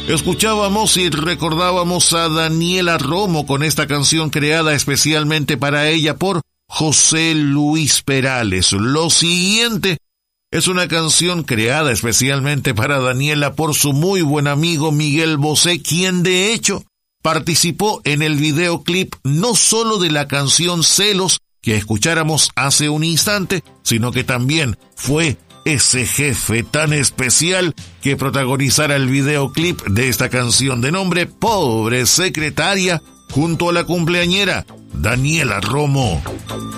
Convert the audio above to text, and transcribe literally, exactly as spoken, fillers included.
Escuchábamos y recordábamos a Daniela Romo con esta canción creada especialmente para ella por José Luis Perales. Lo siguiente es una canción creada especialmente para Daniela por su muy buen amigo Miguel Bosé, quien de hecho participó en el videoclip no solo de la canción Celos que escucháramos hace un instante, sino que también fue ese jefe tan especial que protagonizara el videoclip de esta canción de nombre Pobre Secretaria junto a la cumpleañera Daniela Romo.